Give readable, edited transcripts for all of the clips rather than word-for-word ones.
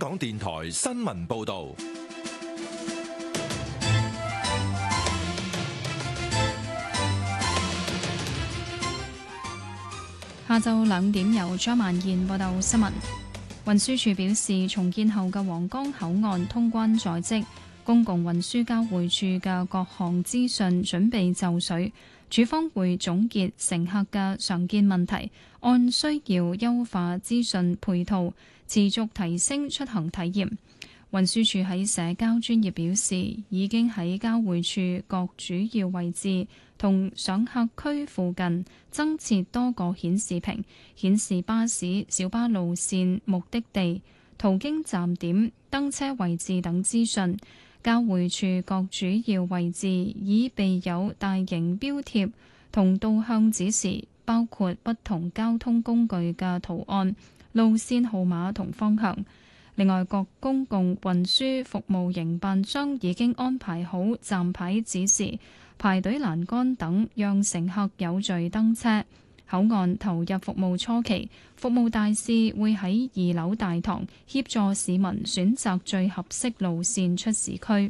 港電台新聞報道。 下晝2點由張曼燕報道新聞。運輸署表示，重建後嘅皇崗口岸通關在即，公共運輸交匯處嘅各項資訊準備就緒，署方會總結乘客嘅常見問題，按需要優化資訊配套，持續提升出行體驗。運輸署喺社交專頁表示，已經喺交匯處各主要位置同上客區附近增設多個顯示屏，顯示巴士、小巴路線、目的地、途經站點、登車位置等資訊。交匯處各主要位置已備有大型標貼同導向指示，包括不同交通工具嘅圖案、路線號碼同方向。另外，各公共運輸服務營辦商已經安排好站牌指示、排隊欄杆等，讓乘客有序登車。口岸投入服務初期，服務大使會喺2樓大堂協助市民選擇最合適路線出市區。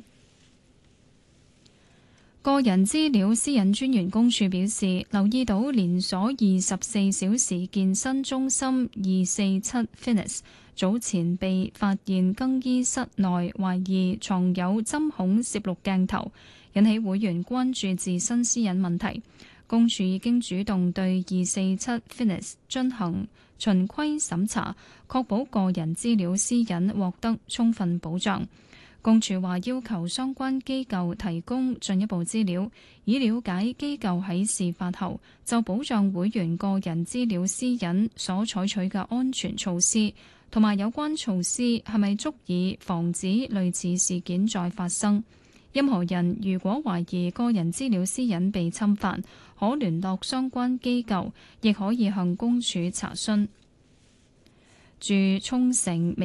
個人資料私隱專員公署表示，留意到連鎖24小時健身中心247 Fitness 早前被發現更衣室內懷疑藏有針孔攝錄鏡頭，引起會員關注自身私隱問題。公署已經主動對247 Fitness 進行循規審查，確保個人資料私隱獲得充分保障。公署話要求相關機構提供進一步資料，以了解機構喺事發後就保障會員個人資料私隱所採取嘅安全措施，同埋有關措施係咪足以防止類似事件再發生。任何人如果懷疑個人資料私隱被侵犯，可聯絡相關機構，亦可以向公署查詢。駐沖繩